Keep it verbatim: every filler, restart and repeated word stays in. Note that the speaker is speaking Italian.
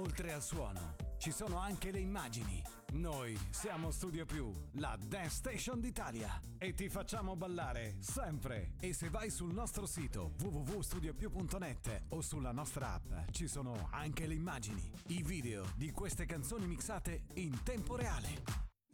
oltre al suono, ci sono anche le immagini. Noi siamo Studio Più, la Dance Station d'Italia, e ti facciamo ballare sempre. E se vai sul nostro sito w w w punto studio più punto net o sulla nostra app, ci sono anche le immagini, i video di queste canzoni mixate in tempo reale.